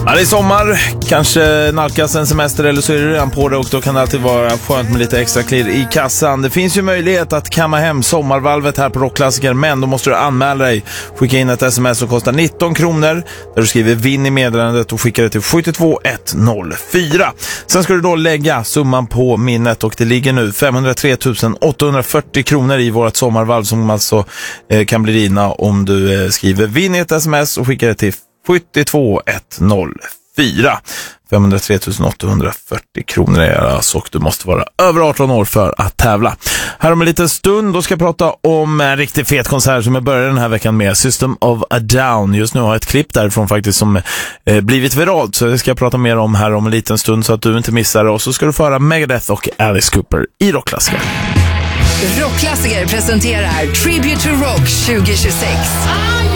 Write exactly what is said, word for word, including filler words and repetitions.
Ja, det är sommar, kanske nalkas en semester eller så är det redan på det och då kan det alltid vara skönt med lite extra klirr i kassan. Det finns ju möjlighet att kamma hem sommarvalvet här på Rockklassiker, men då måste du anmäla dig. Skicka in ett sms som kostar nitton kronor där du skriver vinn i meddelandet och skickar det till sju två ett noll fyra. Sen ska du då lägga summan på minnet och det ligger nu femhundratre tusen åttahundrafyrtio kronor i vårt sommarvalv som alltså eh, kan bli dina om du eh, skriver vinn i ett sms och skickar det till sju två ett noll fyra. femhundratre tusen åttahundrafyrtio kronor är det alltså och du måste vara över arton år för att tävla. Här om en liten stund då ska jag prata om en riktigt fet konsert som jag började den här veckan med, System of a Down. Just nu har jag ett klipp därifrån faktiskt som eh, blivit viralt, så det ska jag prata mer om här om en liten stund så att du inte missar det. Och så ska du få höra Megadeth och Alice Cooper i Rockklassiker. Rockklassiker presenterar Tribute to Rock tjugo tjugosex.